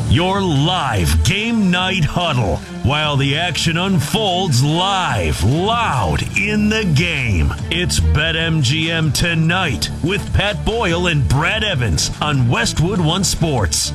Your live game night huddle while the action unfolds live, loud in the game. It's BetMGM Tonight with Pat Boyle and Brad Evans on Westwood One Sports.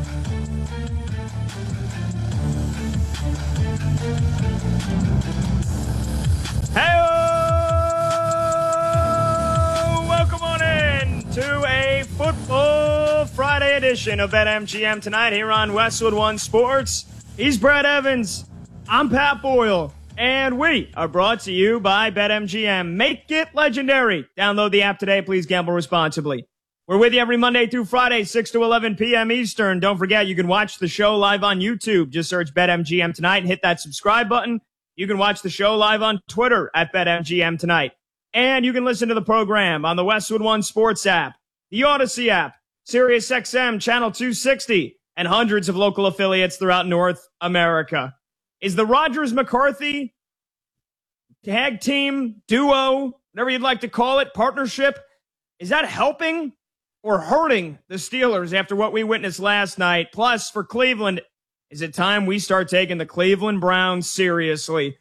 Welcome on in to a Football Friday edition of BetMGM Tonight here on Westwood One Sports. He's Brad Evans. I'm Pat Boyle. And we are brought to you by BetMGM. Make it legendary. Download the app today. Please gamble responsibly. We're with you every Monday through Friday, 6 to 11 p.m. Eastern. Don't forget, you can watch the show live on YouTube. Just search BetMGM Tonight and hit that subscribe button. You can watch the show live on Twitter at BetMGM Tonight. And you can listen to the program on the Westwood One Sports app, the Odyssey app, SiriusXM Channel 260, and hundreds of local affiliates throughout North America. Is the Rodgers-McCarthy tag team, duo, whatever you'd like to call it, partnership, is that helping or hurting the Steelers after what we witnessed last night? Plus, for Cleveland, is it time we start taking the Cleveland Browns seriously?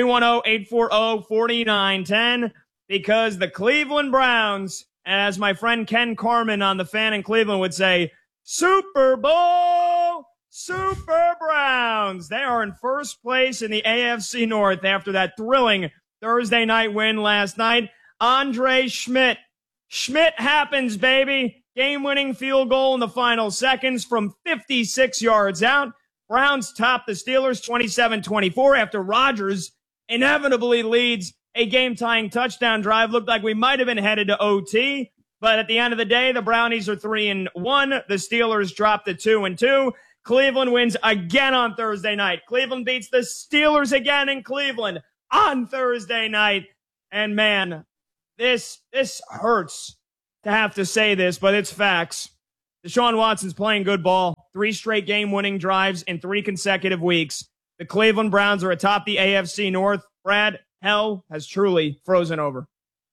310-840-4910, because the Cleveland Browns, as my friend Ken Carman on The Fan in Cleveland would say, Super Bowl, Super Browns. They are in first place in the AFC North after that thrilling Thursday night win last night. Andre Schmidt. Schmidt happens, baby. Game-winning field goal in the final seconds from 56 yards out. Browns top the Steelers 27-24 after Rodgers inevitably leads a game-tying touchdown drive. Looked like we might have been headed to OT, but at the end of the day, the Brownies are 3-1. The Steelers drop to 2-2. Cleveland wins again on Thursday night. Cleveland beats the Steelers again in Cleveland on Thursday night. And man, this hurts to have to say this, but it's facts. Deshaun Watson's playing good ball. 3 straight game-winning drives in 3 consecutive weeks. The Cleveland Browns are atop the AFC North. Brad, hell has truly frozen over.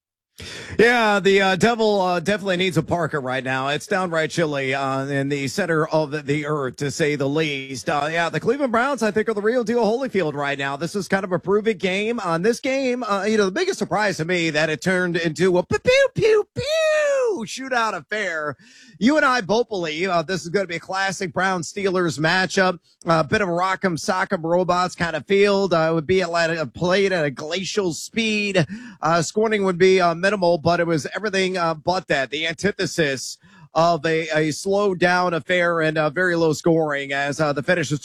Yeah, the devil definitely needs a parka right now. It's downright chilly in the center of the earth, to say the least. Yeah, the Cleveland Browns, I think, are the real deal Holyfield right now. This is kind of a prove-it game. On this game, the biggest surprise to me that it turned into a pew-pew-pew shootout affair. You and I both believe this is going to be a classic Browns-Steelers matchup. A bit of a rock'em sock'em robots kind of field. It would be played at a glacial speed. Scoring would be minimal, but it was everything but that. The antithesis of a slowed down affair and very low scoring, as the finish was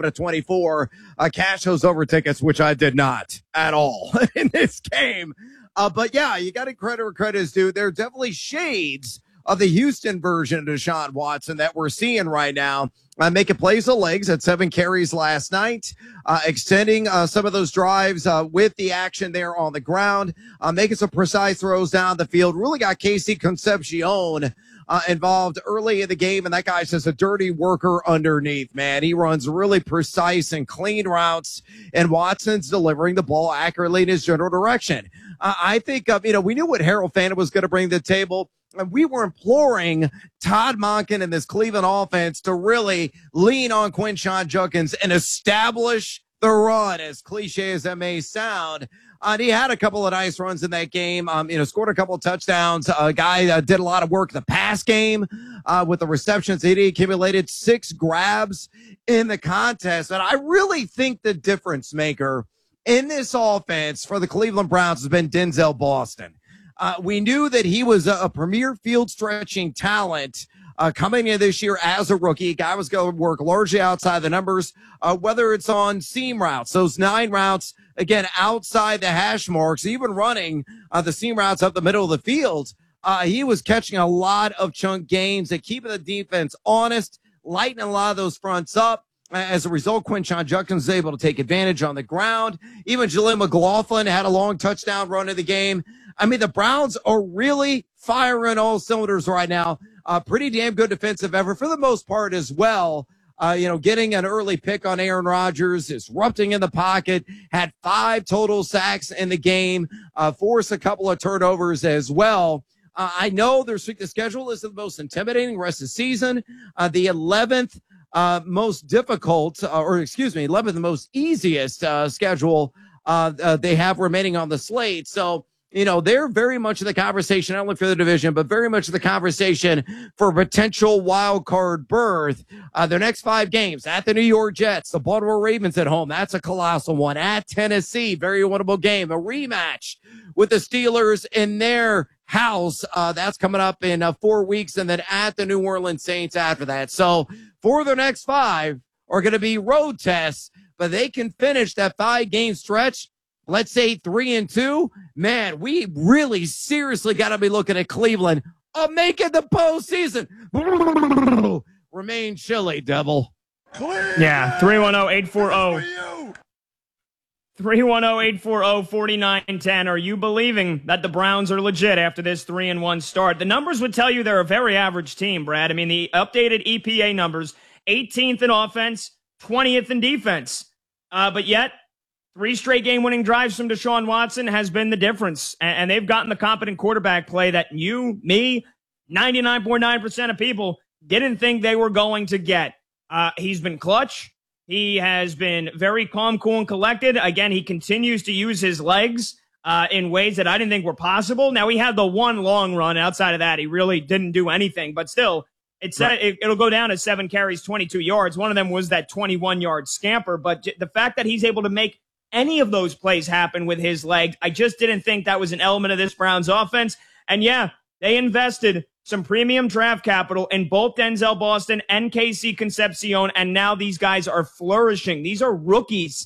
27-24. Cash those over tickets, which I did not at all in this game. But yeah, you got to credit where credit is due. There are definitely shades of the Houston version of Deshaun Watson that we're seeing right now. Making plays of legs at 7 carries last night, extending some of those drives with the action there on the ground, making some precise throws down the field. Really got Casey Concepcion involved early in the game, and that guy's just a dirty worker underneath, man. He runs really precise and clean routes, and Watson's delivering the ball accurately in his general direction. I think, we knew what Harold Fanta was going to bring to the table. And we were imploring Todd Monken and this Cleveland offense to really lean on Quinshon Judkins and establish the run, as cliche as that may sound. He had a couple of nice runs in that game, scored a couple of touchdowns. A guy did a lot of work in the pass game with the receptions. He accumulated 6 grabs in the contest. And I really think the difference maker in this offense for the Cleveland Browns has been Denzel Boston. We knew that he was a premier field stretching talent coming in this year as a rookie. Guy was going to work largely outside the numbers, whether it's on seam routes, those 9 routes, again, outside the hash marks, even running the seam routes up the middle of the field. He was catching a lot of chunk gains and keeping the defense honest, lightening a lot of those fronts up. As a result, Quinshon Judkins was able to take advantage on the ground. Even Jaleel McLaughlin had a long touchdown run of the game. I mean, the Browns are really firing all cylinders right now. Pretty damn good defensive effort for the most part as well. Getting an early pick on Aaron Rodgers, disrupting in the pocket, had 5 total sacks in the game, forced a couple of turnovers as well. I know their strength of schedule is the most intimidating rest of the season. The 11th most difficult, 11th most easiest schedule they have remaining on the slate. So, they're very much in the conversation, not only for the division, but very much in the conversation for potential wild card berth. Their next 5 games at the New York Jets, the Baltimore Ravens at home. That's a colossal one. At Tennessee, very winnable game. A rematch with the Steelers in their house. That's coming up in 4 weeks. And then at the New Orleans Saints after that. So for their next 5 are going to be road tests, but they can finish that 5-game stretch. Let's say 3-2. Man, we really seriously got to be looking at Cleveland making the postseason. Remain chilly, Devil. Yeah, 310-840. 310-840-4910. Are you believing that the Browns are legit after this 3-1 start? The numbers would tell you they're a very average team, Brad. I mean, the updated EPA numbers, 18th in offense, 20th in defense. But yet, 3 straight game-winning drives from Deshaun Watson has been the difference. And they've gotten the competent quarterback play that you, me, 99.9% of people didn't think they were going to get. He's been clutch. He has been very calm, cool, and collected. Again, he continues to use his legs in ways that I didn't think were possible. Now, he had the one long run. Outside of that, he really didn't do anything. But still, it'll go down to 7 carries, 22 yards. One of them was that 21-yard scamper. But the fact that he's able to make any of those plays happen with his legs, I just didn't think that was an element of this Browns offense. And yeah, they invested some premium draft capital in both Denzel Boston and KC Concepcion, and now these guys are flourishing. These are rookies.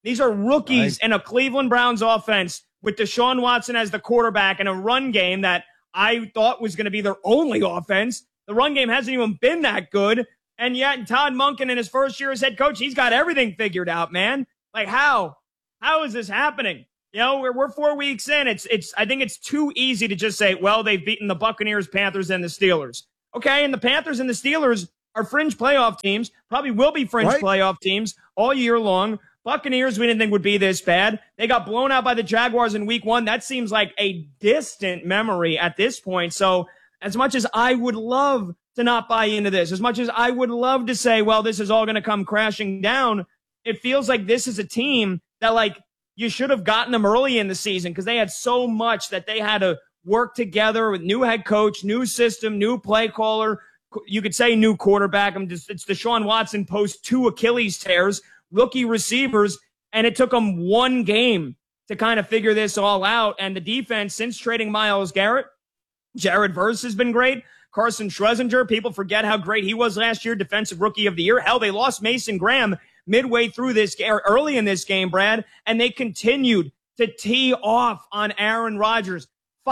Right. In a Cleveland Browns offense with Deshaun Watson as the quarterback and a run game that I thought was going to be their only offense. The run game hasn't even been that good. And yet Todd Monken in his first year as head coach, he's got everything figured out, man. Like how? How is this happening? We're 4 weeks in. I think it's too easy to just say, well, they've beaten the Buccaneers, Panthers, and the Steelers. Okay, and the Panthers and the Steelers are fringe playoff teams, probably will be fringe playoff teams all year long. Buccaneers, we didn't think would be this bad. They got blown out by the Jaguars in week 1. That seems like a distant memory at this point. So as much as I would love to not buy into this, as much as I would love to say, well, this is all going to come crashing down, it feels like this is a team that, you should have gotten them early in the season because they had so much that they had to work together with new head coach, new system, new play caller. You could say new quarterback. It's Deshaun Watson post 2 Achilles tears, rookie receivers, and it took them 1 game to kind of figure this all out. And the defense, since trading Myles Garrett, Jared Verse has been great. Carson Schlesinger, people forget how great he was last year, defensive rookie of the year. Hell, they lost Mason Graham midway through this game, early in this game, Brad, and they continued to tee off on Aaron Rodgers.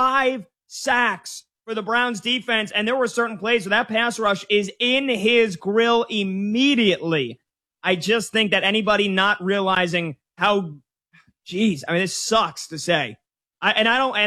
5 sacks for the Browns defense, and there were certain plays where that pass rush is in his grill immediately. I just think that anybody not realizing how, this sucks to say. I'm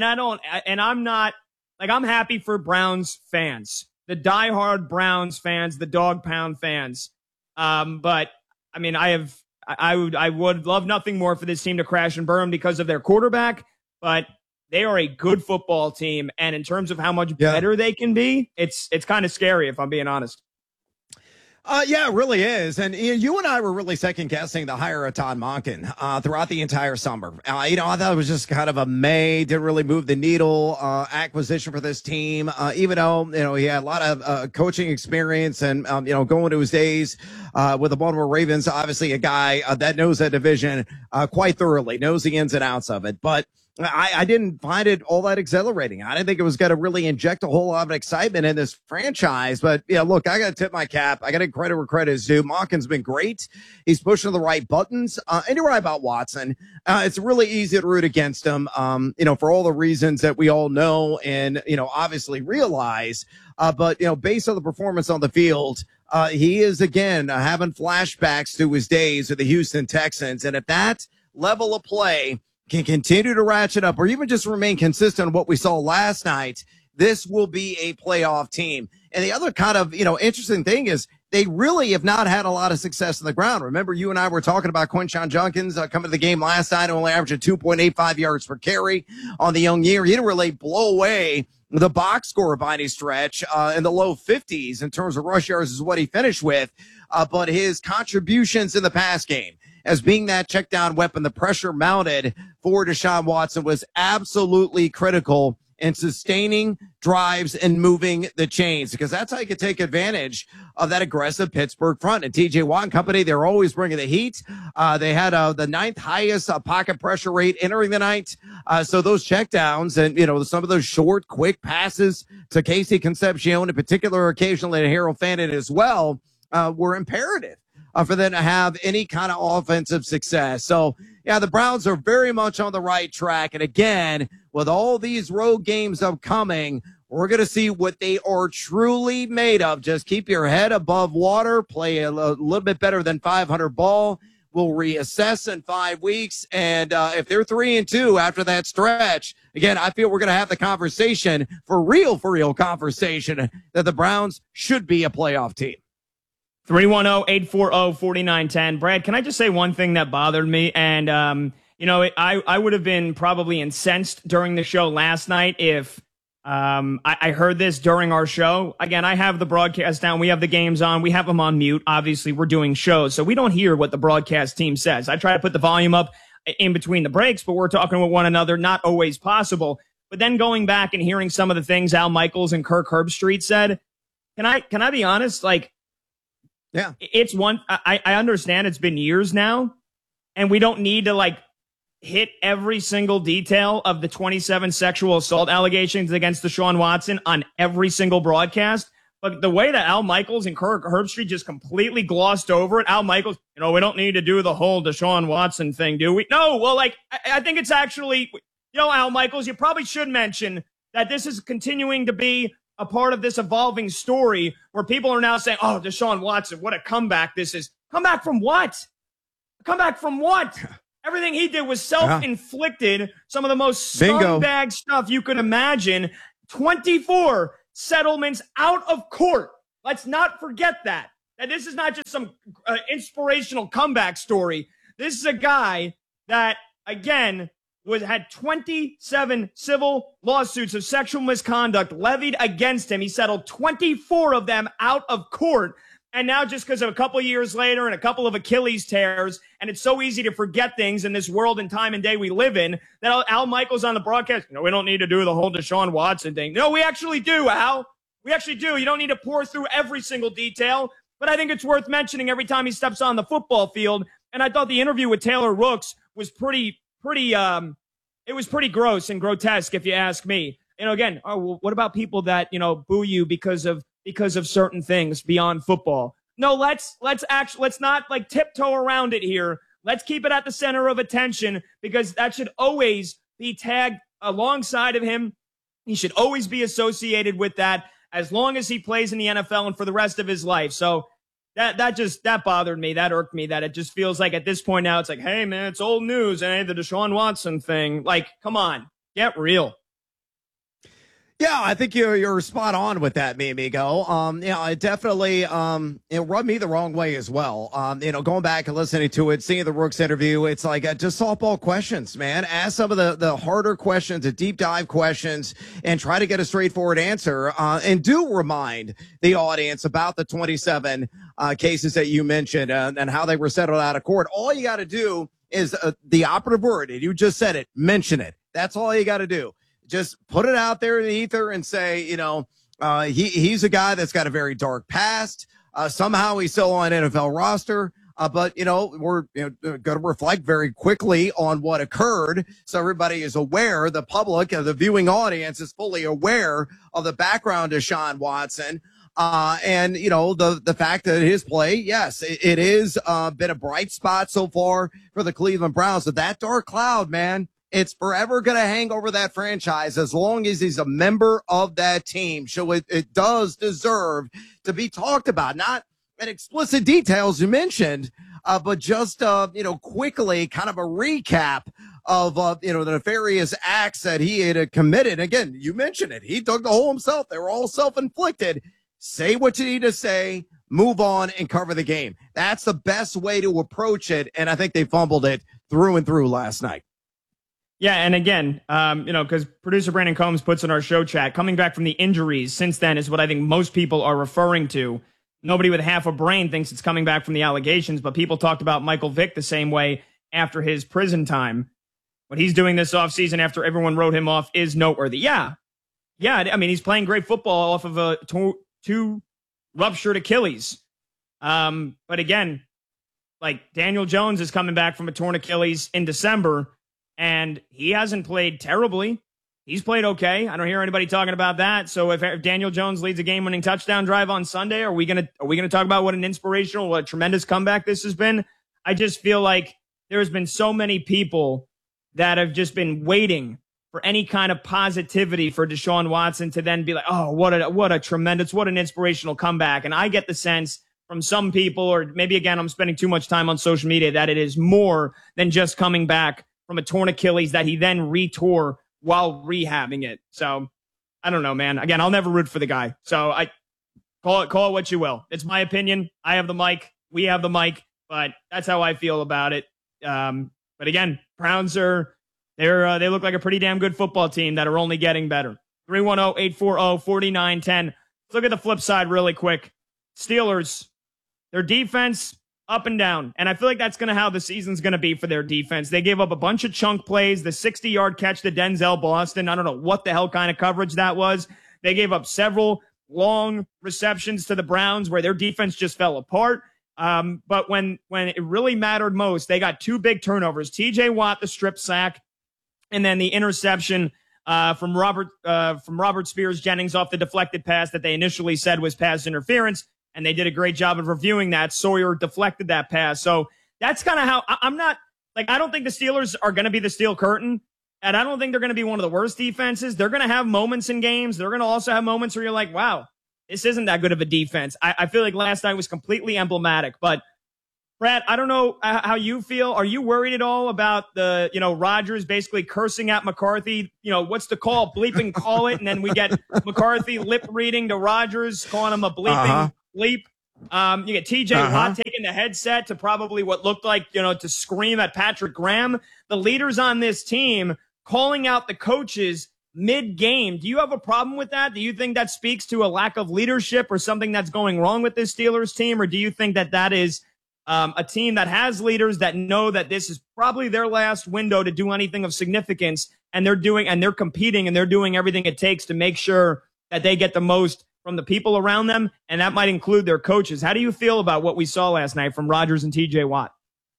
happy for Browns fans, the diehard Browns fans, the dog pound fans. But I would love nothing more for this team to crash and burn because of their quarterback, but they are a good football team. And in terms of how much better they can be, it's kind of scary, if I'm being honest. Yeah, it really is. And you and I were really second guessing the hire of Todd Monken throughout the entire summer. I thought it was just kind of a didn't really move the needle acquisition for this team. Even though, he had a lot of coaching experience and, going to his days with the Baltimore Ravens, obviously a guy that knows that division quite thoroughly, knows the ins and outs of it. But I didn't find it all that exhilarating. I didn't think it was going to really inject a whole lot of excitement in this franchise. But, look, I got to tip my cap. I got to credit where credit is due. Monken's been great. He's pushing the right buttons. And you're right about Watson. It's really easy to root against him, for all the reasons that we all know and, obviously realize. But, based on the performance on the field, he is, again, having flashbacks to his days with the Houston Texans. And if that level of play can continue to ratchet up or even just remain consistent on what we saw last night, this will be a playoff team. And the other kind of, interesting thing is they really have not had a lot of success on the ground. Remember, you and I were talking about Quinshon Judkins coming to the game last night, only averaging 2.85 yards per carry on the young year. He didn't really blow away the box score by any stretch, in the low 50s in terms of rush yards is what he finished with. But his contributions in the pass game as being that check down weapon, the pressure mounted for Deshaun Watson was absolutely critical in sustaining drives and moving the chains, because that's how you can take advantage of that aggressive Pittsburgh front. And TJ Watt and company, they're always bringing the heat. They had the ninth highest pocket pressure rate entering the night. So those checkdowns and, some of those short, quick passes to Casey Concepcion, in particular, occasionally to Harold Fannin as well, were imperative for them to have any kind of offensive success. So, yeah, the Browns are very much on the right track. And again, with all these road games upcoming, we're going to see what they are truly made of. Just keep your head above water, play a little bit better than 500 ball. We'll reassess in 5 weeks. And if they're 3-2 after that stretch, again, I feel we're going to have the conversation for real conversation that the Browns should be a playoff team. 310-840-4910. Brad, can I just say one thing that bothered me? And, I would have been probably incensed during the show last night if I heard this during our show. Again, I have the broadcast down. We have the games on. We have them on mute. Obviously, we're doing shows, so we don't hear what the broadcast team says. I try to put the volume up in between the breaks, but we're talking with one another, not always possible. But then going back and hearing some of the things Al Michaels and Kirk Herbstreit said, can I be honest? Yeah, it's one. I understand it's been years now, and we don't need to hit every single detail of the 27 sexual assault allegations against Deshaun Watson on every single broadcast. But the way that Al Michaels and Kirk Herbstreit just completely glossed over it, Al Michaels, we don't need to do the whole Deshaun Watson thing, do we? No, well, I think it's actually, Al Michaels, you probably should mention that this is continuing to be a part of this evolving story where people are now saying, oh, Deshaun Watson, what a comeback this is. Comeback from what? Comeback from what? Everything he did was self-inflicted. Some of the most scumbag stuff you could imagine. 24 settlements out of court. Let's not forget that. And this is not just some inspirational comeback story. This is a guy that, again, had 27 civil lawsuits of sexual misconduct levied against him. He settled 24 of them out of court. And now just because of a couple of years later and a couple of Achilles tears, and it's so easy to forget things in this world and time and day we live in, that Al Michaels on the broadcast, we don't need to do the whole Deshaun Watson thing. No, we actually do, Al. We actually do. You don't need to pour through every single detail, but I think it's worth mentioning every time he steps on the football field. And I thought the interview with Taylor Rooks was pretty gross and grotesque, if you ask me. Again, what about people that, boo you because of certain things beyond football? No, let's not tiptoe around it here. Let's keep it at the center of attention, because that should always be tagged alongside of him. He should always be associated with that as long as he plays in the NFL and for the rest of his life. So that bothered me. That irked me, that it just feels like at this point now it's hey man, it's old news. Hey, the Deshaun Watson thing. Come on, get real. Yeah, I think you're spot on with that, me amigo. It definitely it rubbed me the wrong way as well. Going back and listening to it, seeing the Rooks interview, it's just softball questions, man. Ask some of the harder questions, the deep dive questions, and try to get a straightforward answer. And do remind the audience about the 27 cases that you mentioned and how they were settled out of court. All you got to do is the operative word, and you just said it, mention it. That's all you got to do. Just put it out there in the ether and say, he's a guy that's got a very dark past. Somehow he's still on an NFL roster. But we're going to reflect very quickly on what occurred, so everybody is aware. The public, the viewing audience, is fully aware of the background of Deshaun Watson. And the fact that his play, yes, it is been a bright spot so far for the Cleveland Browns. But that dark cloud, man, it's forever going to hang over that franchise as long as he's a member of that team. So it does deserve to be talked about, not in explicit details you mentioned, but just, quickly kind of a recap of, the nefarious acts that he had committed. Again, you mentioned it. He dug the hole himself. They were all self-inflicted. say what you need to say, move on, and cover the game. That's the best way to approach it, and I think they fumbled it through and through last night. Yeah, and again, because producer Brandon Combs puts in our show chat, coming back from the injuries since then is what I think most people are referring to. Nobody with half a brain thinks it's coming back from the allegations, but people talked about Michael Vick the same way after his prison time. What he's doing this offseason after everyone wrote him off is noteworthy. Yeah, I mean, he's playing great football off of a two ruptured Achilles. But again, like Daniel Jones is coming back from a torn Achilles in December, and he hasn't played terribly. He's played okay. I don't hear anybody talking about that. So if Daniel Jones leads a game-winning touchdown drive on Sunday, are we gonna talk about what an inspirational, what a tremendous comeback this has been? I just feel like there's been so many people that have just been waiting for any kind of positivity for Deshaun Watson to then be like, oh, what an inspirational comeback. And I get the sense from some people, or maybe again, I'm spending too much time on social media, that it is more than just coming back from a torn Achilles that he then retore while rehabbing it. So I don't know, man. Again, I'll never root for the guy. So I call it what you will. It's my opinion. I have the mic. We have the mic, but that's how I feel about it. But again, Browns they look like a pretty damn good football team that are only getting better. 310-840-4910. Let's look at the flip side really quick. Steelers, their defense up and down. And I feel like that's going to how the season's going to be for their defense. They gave up a bunch of chunk plays, the 60-yard catch to Denzel Boston. I don't know what the hell kind of coverage that was. They gave up several long receptions to the Browns where their defense just fell apart. But when it really mattered most, they got two big turnovers. TJ Watt, the strip sack, and then the interception from Robert Spears-Jennings off the deflected pass that they initially said was pass interference. And they did a great job of reviewing that. Sawyer deflected that pass. So that's kind of how I don't think the Steelers are going to be the steel curtain. And I don't think they're going to be one of the worst defenses. They're going to have moments in games. They're going to also have moments where you're like, wow, this isn't that good of a defense. I feel like last night was completely emblematic. But Brad, I don't know how you feel. Are you worried at all about Rodgers basically cursing at McCarthy? What's the call? Bleeping call it. And then we get McCarthy lip reading to Rodgers, calling him a bleeping bleep. You get TJ Watt taking the headset to probably what looked like, to scream at Patrick Graham. The leaders on this team calling out the coaches mid-game. Do you have a problem with that? Do you think that speaks to a lack of leadership or something that's going wrong with this Steelers team? Or do you think that is a team that has leaders that know that this is probably their last window to do anything of significance, and they're competing and they're doing everything it takes to make sure that they get the most from the people around them, and that might include their coaches? How do you feel about what we saw last night from Rodgers and TJ Watt?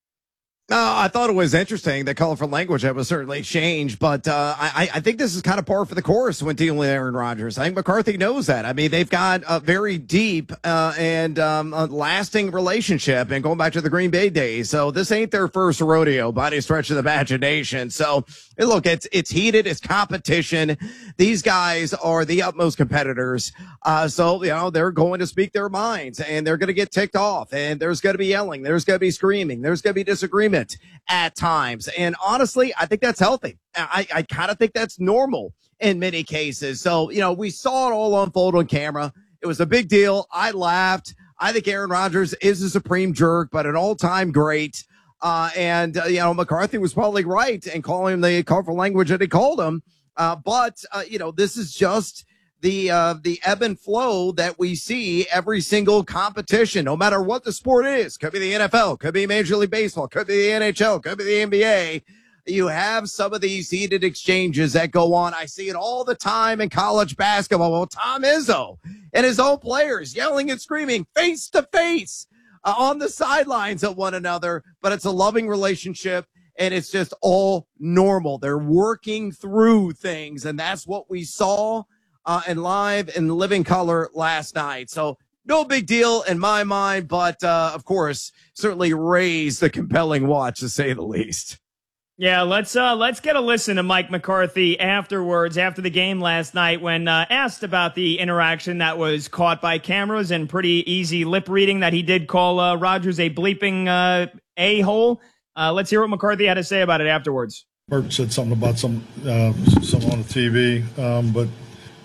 I thought it was interesting. The colorful language that was certainly changed, but I think this is kind of par for the course when dealing with Aaron Rodgers. I think McCarthy knows that. I mean, they've got a very deep and lasting relationship, and going back to the Green Bay days. So this ain't their first rodeo by any stretch of the imagination. So look, it's heated. It's competition. These guys are the utmost competitors. So they're going to speak their minds, and they're going to get ticked off, and there's going to be yelling. There's going to be screaming. There's going to be disagreement at times. And honestly, I think that's healthy. I kind of think that's normal in many cases. So, we saw it all unfold on camera. It was a big deal. I laughed. I think Aaron Rodgers is a supreme jerk, but an all-time great. McCarthy was probably right in calling him the colorful language that he called him. But this is just the ebb and flow that we see every single competition, no matter what the sport is. Could be the NFL, could be Major League Baseball, could be the NHL, could be the NBA. You have some of these heated exchanges that go on. I see it all the time in college basketball. Well, Tom Izzo and his own players yelling and screaming face to face on the sidelines at one another, but it's a loving relationship. And it's just all normal. They're working through things, and that's what we saw and live in living color last night. So no big deal in my mind, but of course, certainly raised the compelling watch, to say the least. Yeah, let's get a listen to Mike McCarthy afterwards, after the game last night, when asked about the interaction that was caught by cameras and pretty easy lip reading that he did call Rodgers a bleeping a-hole. Let's hear what McCarthy had to say about it afterwards. Burke said something about some on the TV, but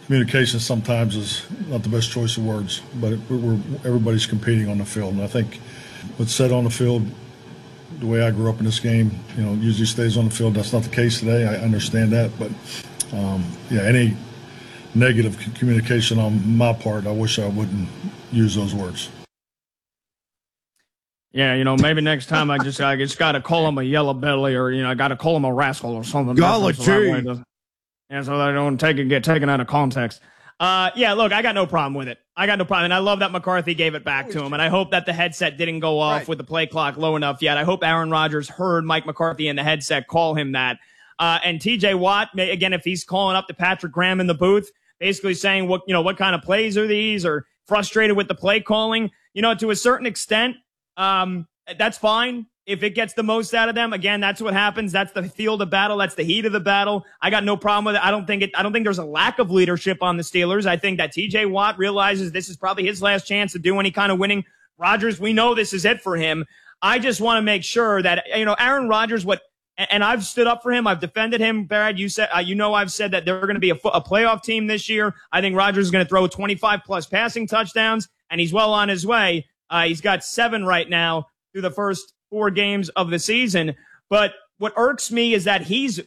communication sometimes is not the best choice of words, but everybody's competing on the field. And I think what's said on the field, the way I grew up in this game, usually stays on the field. That's not the case today. I understand that. But, any negative communication on my part, I wish I wouldn't use those words. Yeah, maybe next time I just got to call him a yellow belly, or, I got to call him a rascal or something. Golly gee. Yeah, so I don't get taken out of context. Look, I got no problem with it. I got no problem. And I love that McCarthy gave it back to him. And I hope that the headset didn't go off with the play clock low enough yet. I hope Aaron Rodgers heard Mike McCarthy in the headset call him that. And TJ Watt, again, if he's calling up to Patrick Graham in the booth, basically saying what kind of plays are these, or frustrated with the play calling, to a certain extent, that's fine. If it gets the most out of them, again, that's what happens. That's the field of battle. That's the heat of the battle. I got no problem with it. I don't think there's a lack of leadership on the Steelers. I think that TJ Watt realizes this is probably his last chance to do any kind of winning. Rodgers, we know this is it for him. I just want to make sure that, Aaron Rodgers, and I've stood up for him. I've defended him. Brad, you said, I've said that they're going to be a playoff team this year. I think Rodgers is going to throw 25 plus passing touchdowns, and he's well on his way. He's got 7 right now through the first 4 games of the season. But what irks me is that he's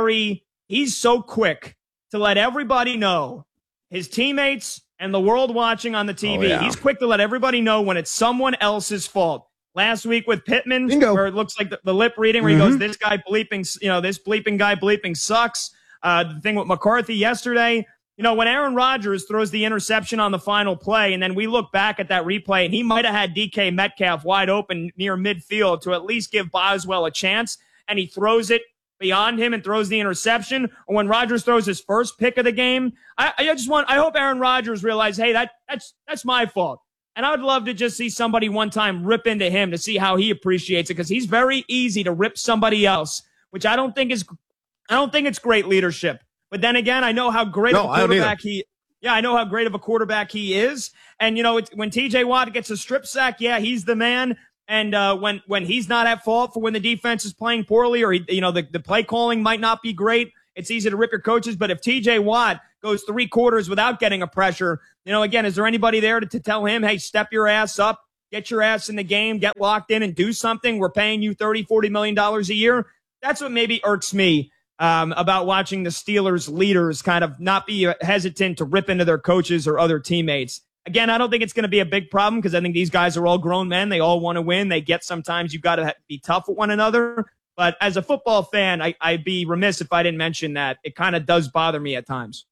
so quick to let everybody know, his teammates and the world watching on the TV. Oh, yeah. He's quick to let everybody know when it's someone else's fault. Last week with Pittman, where it looks like the lip reading, where he goes, this guy bleeping, this bleeping guy bleeping sucks. The thing with McCarthy yesterday, when Aaron Rodgers throws the interception on the final play, and then we look back at that replay, and he might have had DK Metcalf wide open near midfield to at least give Boswell a chance, and he throws it beyond him and throws the interception. Or when Rodgers throws his first pick of the game, I hope Aaron Rodgers realizes, hey, that's my fault. And I would love to just see somebody one time rip into him to see how he appreciates it, because he's very easy to rip somebody else, which I don't think it's great leadership. But then again, I know how great of a quarterback I know how great of a quarterback he is. And, when TJ Watt gets a strip sack, he's the man. And when he's not at fault for when the defense is playing poorly, or the play calling might not be great, it's easy to rip your coaches. But if TJ Watt goes 3 quarters without getting a pressure, again, is there anybody there to tell him, hey, step your ass up, get your ass in the game, get locked in and do something? We're paying you $30-40 million a year. That's what maybe irks me about watching the Steelers leaders kind of not be hesitant to rip into their coaches or other teammates. Again, I don't think it's going to be a big problem, because I think these guys are all grown men. They all want to win. They get sometimes you've got to be tough with one another. But as a football fan, I'd be remiss if I didn't mention that it kind of does bother me at times.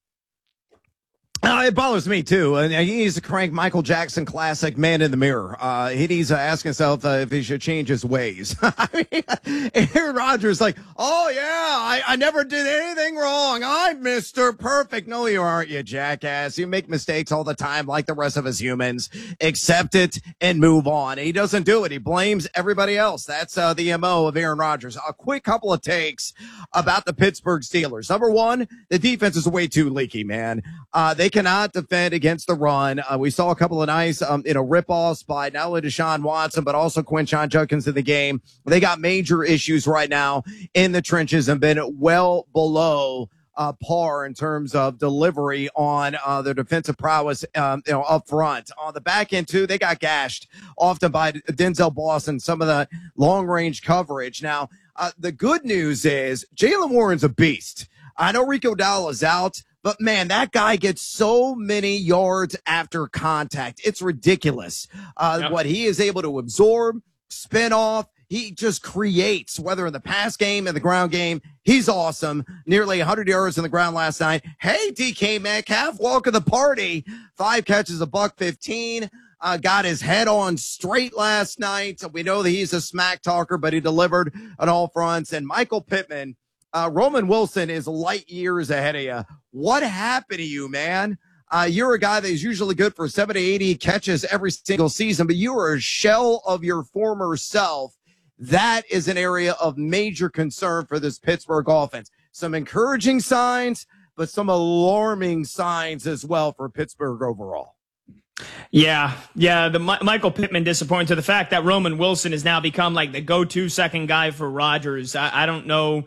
It bothers me, too. And he needs to crank Michael Jackson classic Man in the Mirror. He needs to ask himself if he should change his ways. Aaron Rodgers like, oh, yeah, I never did anything wrong. I'm Mr. Perfect. No, you aren't, you jackass. You make mistakes all the time like the rest of us humans. Accept it and move on. He doesn't do it. He blames everybody else. That's the MO of Aaron Rodgers. A quick couple of takes about the Pittsburgh Steelers. Number one, the defense is way too leaky, man. They cannot defend against the run. We saw a couple of nice, rip-offs by not only Deshaun Watson, but also Quinshon Judkins in the game. They got major issues right now in the trenches and been well below par in terms of delivery on their defensive prowess, up front. On the back end, too, they got gashed often by Denzel Boston, some of the long-range coverage. Now, the good news is Jaylen Warren's a beast. I know Rico Dowdle is out, but, man, that guy gets so many yards after contact. It's ridiculous what he is able to absorb, spin off. He just creates, whether in the pass game and the ground game. He's awesome. Nearly 100 yards on the ground last night. Hey, DK Metcalf, welcome to the party. 5 catches, $115. Got his head on straight last night. We know that he's a smack talker, but he delivered on all fronts. And Michael Pittman, Roman Wilson is light years ahead of you. What happened to you, man? You're a guy that is usually good for 70, 80 catches every single season, but you are a shell of your former self. That is an area of major concern for this Pittsburgh offense. Some encouraging signs, but some alarming signs as well for Pittsburgh overall. Yeah. The Michael Pittman disappointing, to the fact that Roman Wilson has now become like the go-to second guy for Rodgers. I don't know.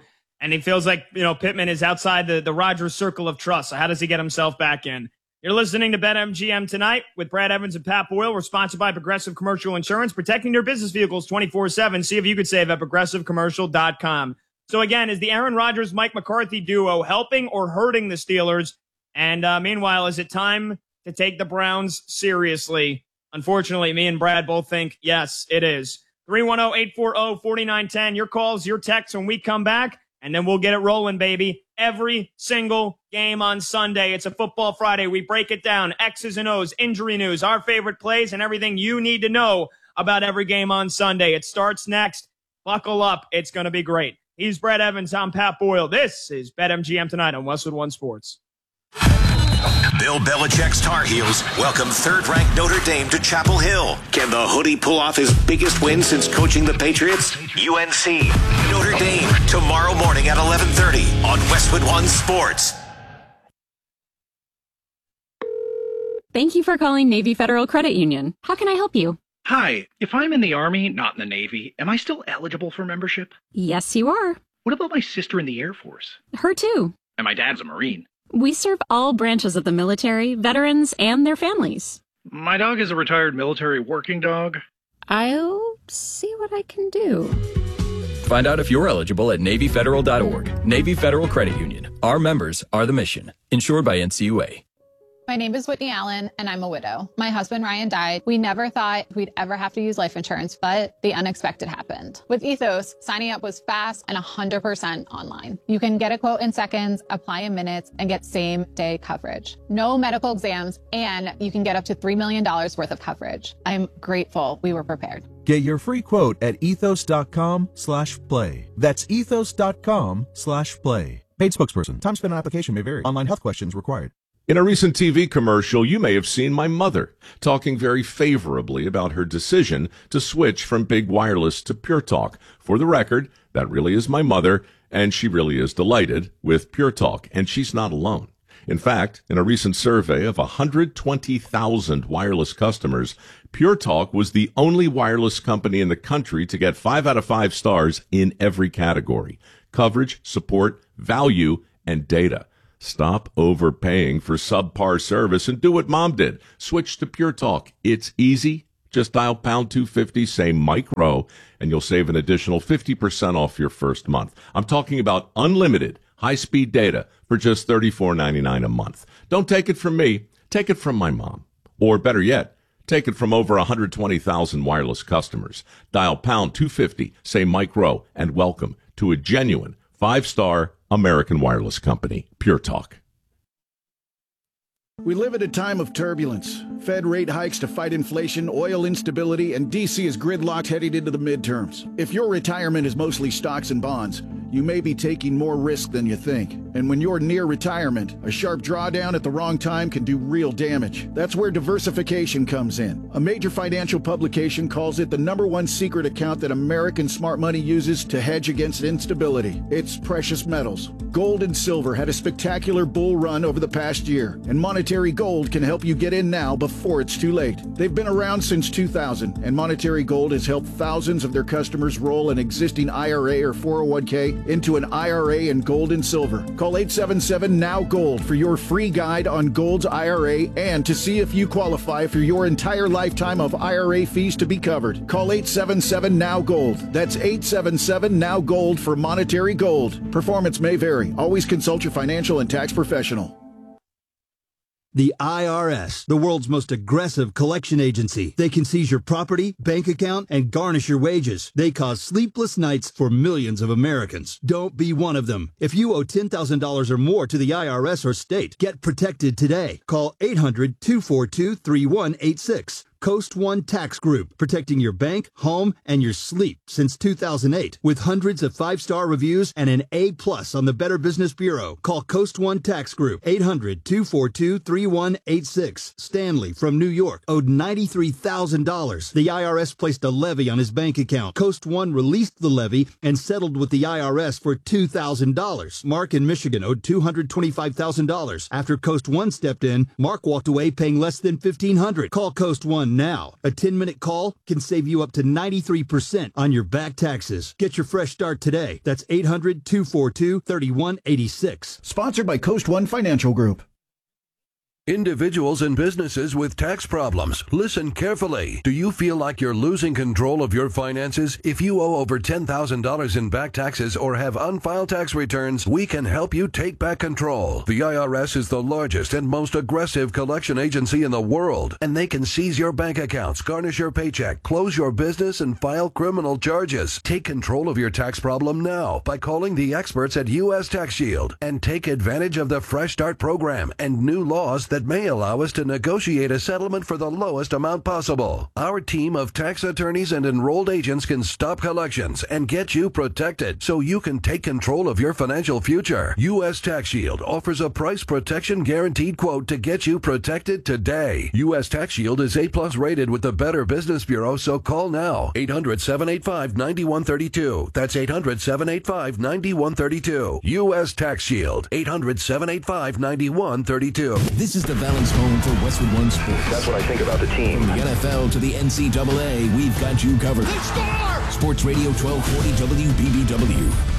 And he feels like, Pittman is outside the Rodgers circle of trust. So how does he get himself back in? You're listening to BetMGM Tonight with Brad Evans and Pat Boyle. We're sponsored by Progressive Commercial Insurance, protecting their business vehicles 24/7. See if you could save at progressivecommercial.com. So again, is the Aaron Rodgers-Mike McCarthy duo helping or hurting the Steelers? And meanwhile, is it time to take the Browns seriously? Unfortunately, me and Brad both think, yes, it is. 310-840-4910. Your calls, your texts when we come back. And then we'll get it rolling, baby. Every single game on Sunday. It's a Football Friday. We break it down. X's and O's, injury news, our favorite plays, and everything you need to know about every game on Sunday. It starts next. Buckle up. It's going to be great. He's Brad Evans. I'm Pat Boyle. This is BetMGM Tonight on Westwood One Sports. Bill Belichick's Tar Heels welcome third-ranked Notre Dame to Chapel Hill. Can the Hoodie pull off his biggest win since coaching the Patriots? UNC, Notre Dame, tomorrow morning at 11:30 on Westwood One Sports. Thank you for calling Navy Federal Credit Union. How can I help you? Hi, if I'm in the Army, not in the Navy, am I still eligible for membership? Yes, you are. What about my sister in the Air Force? Her too. And my dad's a Marine. We serve all branches of the military, veterans, and their families. My dog is a retired military working dog. I'll see what I can do. Find out if you're eligible at NavyFederal.org. Navy Federal Credit Union. Our members are the mission. Insured by NCUA. My name is Whitney Allen, and I'm a widow. My husband, Ryan, died. We never thought we'd ever have to use life insurance, but the unexpected happened. With Ethos, signing up was fast and 100% online. You can get a quote in seconds, apply in minutes, and get same-day coverage. No medical exams, and you can get up to $3 million worth of coverage. I'm grateful we were prepared. Get your free quote at ethos.com/play. That's ethos.com/play. Paid spokesperson. Time spent on application may vary. Online health questions required. In a recent TV commercial, you may have seen my mother talking very favorably about her decision to switch from Big Wireless to Pure Talk. For the record, that really is my mother, and she really is delighted with Pure Talk, and she's not alone. In fact, in a recent survey of 120,000 wireless customers, Pure Talk was the only wireless company in the country to get 5 out of 5 stars in every category: coverage, support, value, and data. Stop overpaying for subpar service and do what Mom did. Switch to Pure Talk. It's easy. Just dial pound 250, say Mike Rowe, and you'll save an additional 50% off your first month. I'm talking about unlimited high-speed data for just $34.99 a month. Don't take it from me. Take it from my mom. Or better yet, take it from over 120,000 wireless customers. Dial pound 250, say Mike Rowe, and welcome to a genuine 5-star American wireless company, Pure Talk. We live at a time of turbulence. Fed rate hikes to fight inflation, oil instability, and D.C. is gridlocked heading into the midterms. If your retirement is mostly stocks and bonds, you may be taking more risk than you think. And when you're near retirement, a sharp drawdown at the wrong time can do real damage. That's where diversification comes in. A major financial publication calls it the #1 secret account that American smart money uses to hedge against instability. It's precious metals. Gold and silver had a spectacular bull run over the past year, and Monetary Gold can help you get in now before it's too late. They've been around since 2000, and Monetary Gold has helped thousands of their customers roll an existing IRA or 401k into an IRA in gold and silver. Call 877-NOW-GOLD for your free guide on Gold's IRA and to see if you qualify for your entire lifetime of IRA fees to be covered. Call 877-NOW-GOLD. That's 877-NOW-GOLD for Monetary Gold. Performance may vary. Always consult your financial and tax professional. The IRS, the world's most aggressive collection agency. They can seize your property, bank account, and garnish your wages. They cause sleepless nights for millions of Americans. Don't be one of them. If you owe $10,000 or more to the IRS or state, get protected today. Call 800-242-3186. Coast One Tax Group, protecting your bank, home, and your sleep since 2008. With hundreds of 5-star reviews and an A+ on the Better Business Bureau. Call Coast One Tax Group, 800-242-3186. Stanley from New York owed $93,000. The IRS placed a levy on his bank account. Coast One released the levy and settled with the IRS for $2,000. Mark in Michigan owed $225,000. After Coast One stepped in, Mark walked away paying less than $1,500. Call Coast One now. A 10-minute call can save you up to 93% on your back taxes. Get your fresh start today. That's 800-242-3186. Sponsored by Coast One Financial Group. Individuals and businesses with tax problems, listen carefully. Do you feel like you're losing control of your finances? If you owe over $10,000 in back taxes or have unfiled tax returns, we can help you take back control. The IRS is the largest and most aggressive collection agency in the world, and they can seize your bank accounts, garnish your paycheck, close your business, and file criminal charges. Take control of your tax problem now by calling the experts at U.S. Tax Shield and take advantage of the Fresh Start program and new laws that may allow us to negotiate a settlement for the lowest amount possible. Our team of tax attorneys and enrolled agents can stop collections and get you protected so you can take control of your financial future. U.S. Tax Shield offers a price protection guaranteed quote to get you protected today. U.S. Tax Shield is A+ rated with the Better Business Bureau, so call now. 800-785-9132. That's 800-785-9132. U.S. Tax Shield. 800-785-9132. This is the Valance home for Westwood One Sports. That's what I think about the team. From the NFL to the NCAA, we've got you covered. Sports Radio 1240 WBBW.